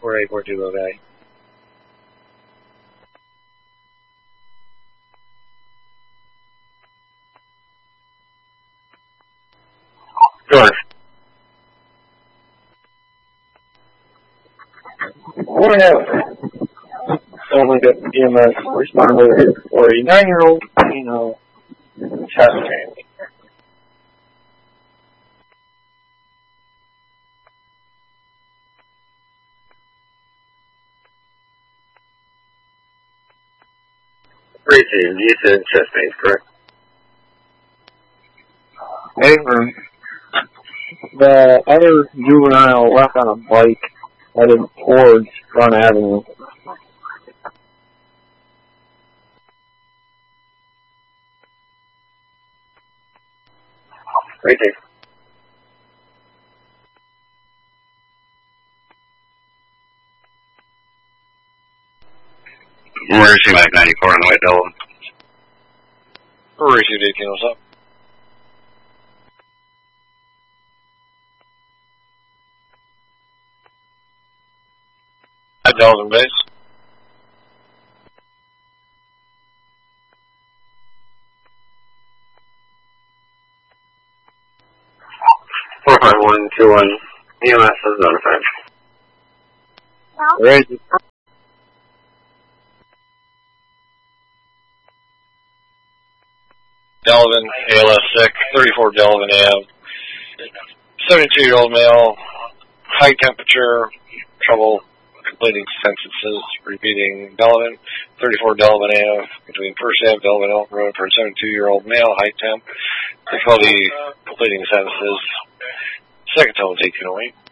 4842 okay. George. We have only got EMS responder for a 9-year-old, chest pain. Received. You said chest pain, correct? Avery, the other juvenile left on a bike headed towards Front Avenue. Received. Emergency Mike 94 on the way, Delvin. Received 18, what's up? At Delvin base. Four 5121 EMS is notified. Raise Delvin, ALS sick, 34 Delvin Ave. 72-year-old male, high temperature, trouble completing sentences, repeating Delvin, 34 Delvin Ave, between First Ave, Delvin Elk Road for a 72-year-old male, high temp, difficulty completing sentences. Second tone is 1808.